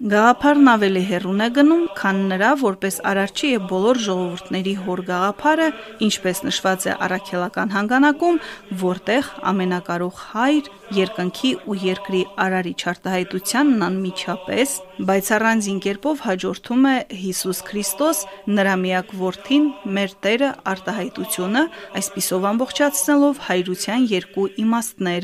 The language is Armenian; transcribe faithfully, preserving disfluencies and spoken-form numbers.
Գաղափարն ավելի հեռուն է գնում, քան նրա որպես արարչի եւ բոլոր ժողովուրդների հոր գաղափարը, ինչպես նշված է առաքելական հանգանակում, որտեղ ամենակարող Հայր, երկնքի ու երկրի արարիչ արտահայտությանն անմիջապես, բայց առանձին կերպով հաջորդում է Հիսուս Քրիստոս, նրա միակ որդին, մեր Տերը արտահայտությունը, այսպիսով ամբողջացնելով հայրության երկու իմաստները։